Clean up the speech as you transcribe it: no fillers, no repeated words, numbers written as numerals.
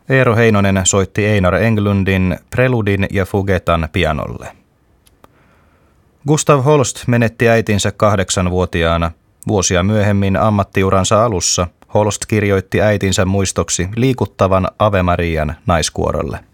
Eero Heinonen soitti Einar Englundin Preludin ja Fugetan pianolle. Gustav Holst menetti äitinsä 8-vuotiaana. Vuosia myöhemmin ammattiuransa alussa Holst kirjoitti äitinsä muistoksi liikuttavan Ave Marian naiskuorolle.